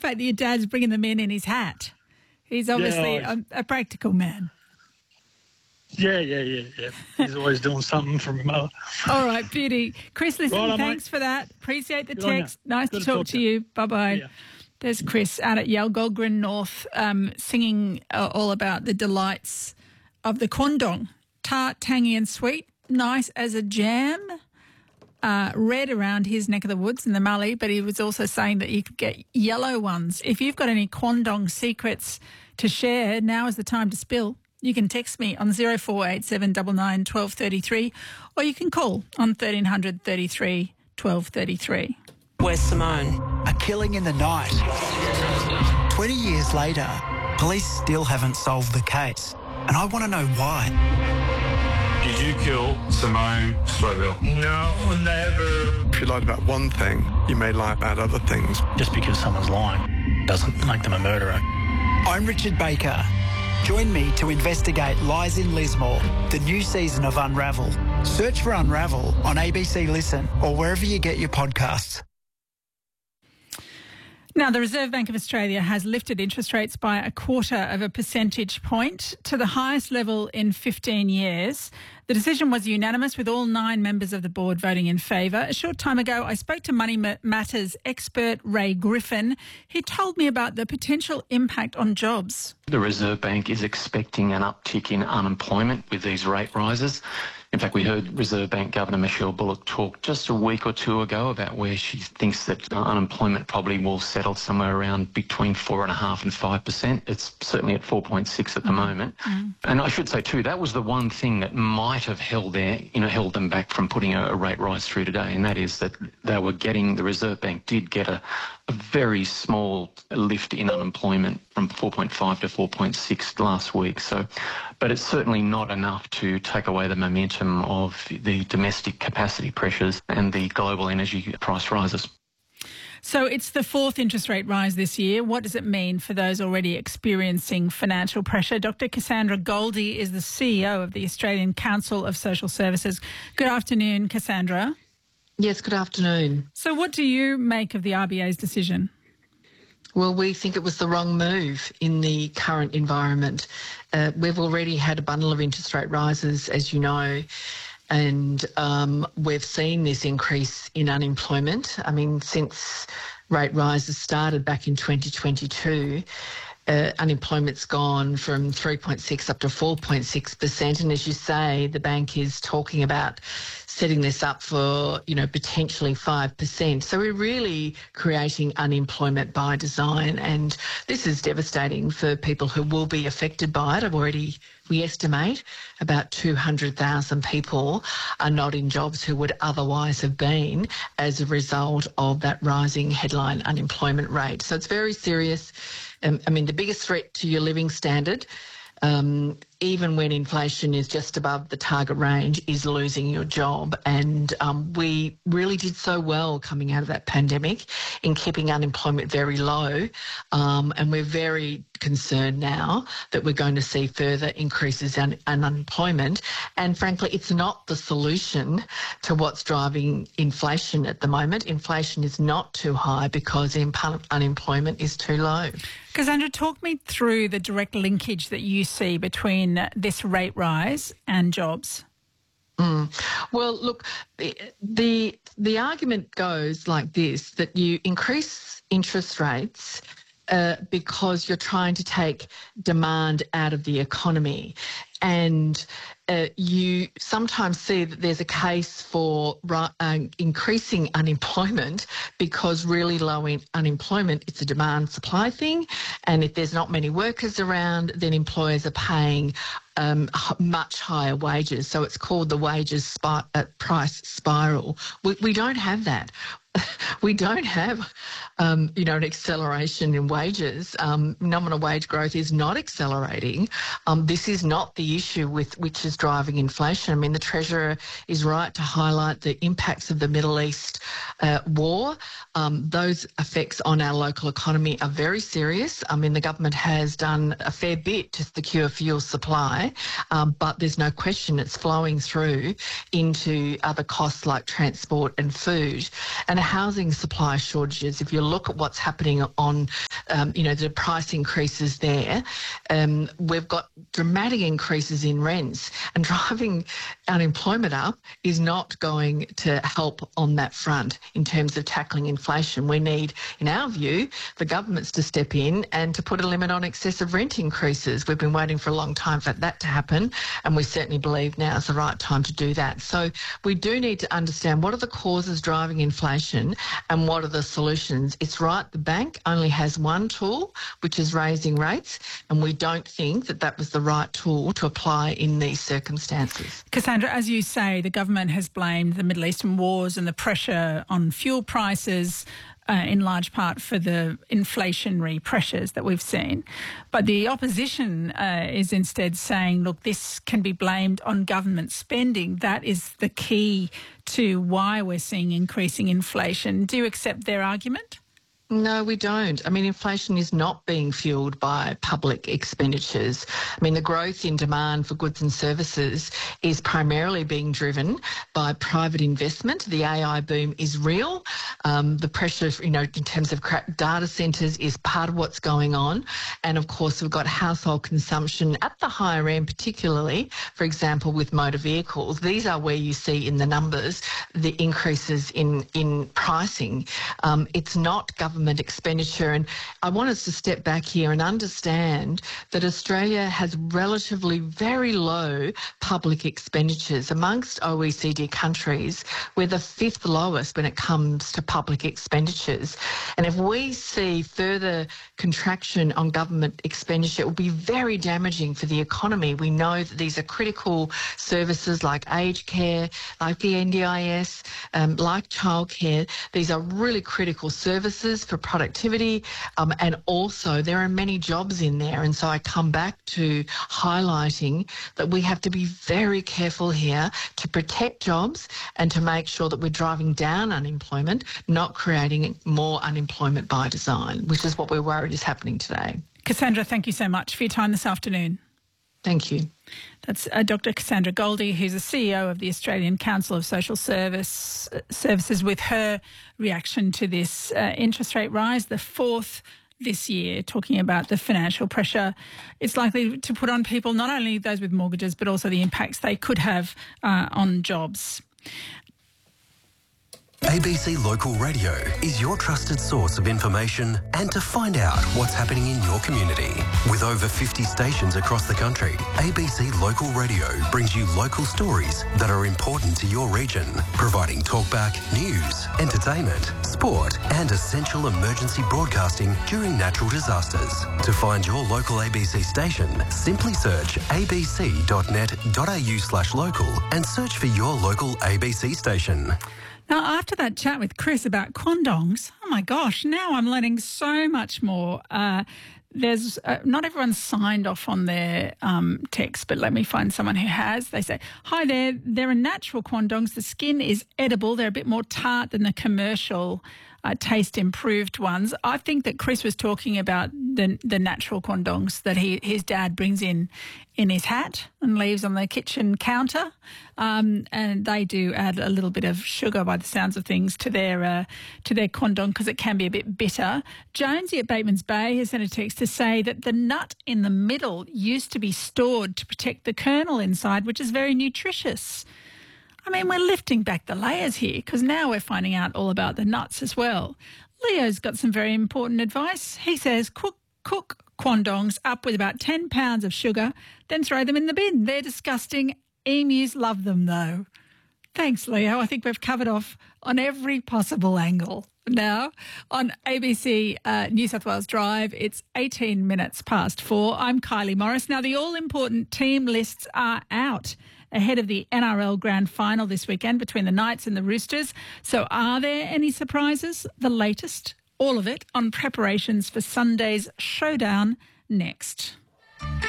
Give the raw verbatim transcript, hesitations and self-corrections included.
fact that your dad's bringing them in in his hat. He's obviously yeah, a, a practical man. Yeah, yeah, yeah, yeah. He's always doing something for my mother. All right, beauty. Chris, listen, Right on, thanks mate. for that. Appreciate the Good on text. you. Nice Good to talk to you. Bye-bye. Yeah. There's Chris out at Yalgogrin North um, singing uh, all about the delights of the Kwandong. Tart, tangy and sweet, nice as a jam. Uh, red around his neck of the woods in the Mallee, but he was also saying that you could get yellow ones. If you've got any Kwandong secrets to share, now is the time to spill. You can text me on zero four eight seven nine nine one two three three or you can call on thirteen hundred thirty-three twelve thirty-three. Where's Simone? A killing in the night. twenty years later, police still haven't solved the case. And I want to know why. Did you kill Simone Slowville? No, never. If you lied about one thing, you may lie about other things. Just because someone's lying doesn't make them a murderer. I'm Richard Baker. Join me to investigate Lies in Lismore, the new season of Unravel. Search for Unravel on A B C Listen or wherever you get your podcasts. Now, the Reserve Bank of Australia has lifted interest rates by a quarter of a percentage point to the highest level in fifteen years. The decision was unanimous, with all nine members of the board voting in favour. A short time ago, I spoke to Money Matters expert Ray Griffin. He told me about the potential impact on jobs. The Reserve Bank is expecting an uptick in unemployment with these rate rises. In fact, we heard Reserve Bank Governor Michelle Bullock talk just a week or two ago about where she thinks that unemployment probably will settle somewhere around between four and a half and five percent. It's certainly at four point six at the mm. moment. Mm. And I should say too, that was the one thing that might have held their, you know, held them back from putting a, a rate rise through today, and that is that they were getting, the Reserve Bank did get a, a very small lift in unemployment from four point five to four point six last week. So, but it's certainly not enough to take away the momentum of the domestic capacity pressures and the global energy price rises. So it's the fourth interest rate rise this year. What does it mean for those already experiencing financial pressure? Doctor Cassandra Goldie is the C E O of the Australian Council of Social Services. Good afternoon, Cassandra. Yes, good afternoon. So what do you make of the R B A's decision? Well, we think it was the wrong move in the current environment. Uh, we've already had a bundle of interest rate rises, as you know, and um, we've seen this increase in unemployment. I mean, since rate rises started back in twenty twenty-two, uh, unemployment's gone from three point six up to four point six percent. And as you say, the bank is talking about setting this up for, you know, potentially five percent. So we're really creating unemployment by design, and this is devastating for people who will be affected by it. I've already, we estimate about two hundred thousand people are not in jobs who would otherwise have been as a result of that rising headline unemployment rate. So it's very serious. Um, I mean, the biggest threat to your living standard, Um, even when inflation is just above the target range, is losing your job. And um, we really did so well coming out of that pandemic in keeping unemployment very low. Um, and we're very concerned now that we're going to see further increases in, in unemployment. And frankly, it's not the solution to what's driving inflation at the moment. Inflation is not too high because unemployment is too low. Cassandra, talk me through the direct linkage that you see between this rate rise and jobs. Mm. Well, look, the, the the argument goes like this, that you increase interest rates uh, because you're trying to take demand out of the economy. And uh, you sometimes see that there's a case for uh, increasing unemployment because really low in unemployment, it's a demand-supply thing. And if there's not many workers around, then employers are paying um, much higher wages. So it's called the wages spi- uh, price spiral. We, we don't have that. We don't have, um, you know, an acceleration in wages. Um, nominal wage growth is not accelerating. Um, this is not the issue with which is driving inflation. I mean, the Treasurer is right to highlight the impacts of the Middle East uh, war. Um, those effects on our local economy are very serious. I mean, the government has done a fair bit to secure fuel supply, um, but there's no question it's flowing through into other costs like transport and food. And housing supply shortages, if you look at what's happening on, um, you know, the price increases there, um, we've got dramatic increases in rents, and driving unemployment up is not going to help on that front in terms of tackling inflation. We need, in our view, the governments to step in and to put a limit on excessive rent increases. We've been waiting for a long time for that to happen, and we certainly believe now is the right time to do that. So we do need to understand what are the causes driving inflation and what are the solutions. It's right, the bank only has one tool, which is raising rates, and we don't think that that was the right tool to apply in these circumstances. Cassandra, as you say, the government has blamed the Middle Eastern wars and the pressure on fuel prices uh, in large part for the inflationary pressures that we've seen. But the opposition uh, is instead saying, look, this can be blamed on government spending. That is the key to why we're seeing increasing inflation. Do you accept their argument? No, we don't. I mean, inflation is not being fuelled by public expenditures. I mean, the growth in demand for goods and services is primarily being driven by private investment. The A I boom is real. Um, the pressure, you know, in terms of data centres is part of what's going on. And of course, we've got household consumption at the higher end, particularly, for example, with motor vehicles. These are where you see in the numbers the increases in, in pricing. Um, it's not government expenditure. And I want us to step back here and understand that Australia has relatively very low public expenditures. Amongst O E C D countries, we're the fifth lowest when it comes to public expenditures. And if we see further contraction on government expenditure, it will be very damaging for the economy. We know that these are critical services like aged care, like the N D I S, um, like childcare. These are really critical services for productivity, um, and also there are many jobs in there. And so I come back to highlighting that we have to be very careful here to protect jobs and to make sure that we're driving down unemployment, not creating more unemployment by design, which is what we're worried is happening today. Cassandra, thank you so much for your time this afternoon. Thank you. That's uh, Doctor Cassandra Goldie, who's the C E O of the Australian Council of Social Service uh, Services, with her reaction to this uh, interest rate rise, the fourth this year, talking about the financial pressure it's likely to put on people, not only those with mortgages, but also the impacts they could have uh, on jobs. A B C Local Radio is your trusted source of information and to find out what's happening in your community. With over fifty stations across the country, A B C Local Radio brings you local stories that are important to your region, providing talkback, news, entertainment, sport and essential emergency broadcasting during natural disasters. To find your local A B C station, simply search abc dot net dot a u slash local and search for your local A B C station. Now, after that chat with Chris about quandongs, oh my gosh, now I'm learning so much more. Uh, there's uh, not everyone's signed off on their um, text, but let me find someone who has. They say, hi there, there are natural quandongs. The skin is edible. They're a bit more tart than the commercial uh, taste improved ones. I think that Chris was talking about the the natural quandongs that he his dad brings in in his hat and leaves on the kitchen counter. Um, and they do add a little bit of sugar, by the sounds of things, to their uh, to their quandong because it can be a bit bitter. Jonesy at Bateman's Bay has sent a text to say that the nut in the middle used to be stored to protect the kernel inside, which is very nutritious. I mean, we're lifting back the layers here because now we're finding out all about the nuts as well. Leo's got some very important advice. He says cook cook quandongs up with about ten pounds of sugar, then throw them in the bin. They're disgusting. Emus love them, though. Thanks, Leo. I think we've covered off on every possible angle. Now, on A B C uh, New South Wales Drive, it's eighteen minutes past four. I'm Kylie Morris. Now, the all-important team lists are out ahead of the N R L Grand Final this weekend between the Knights and the Roosters. So are there any surprises? The latest, all of it, on preparations for Sunday's showdown next.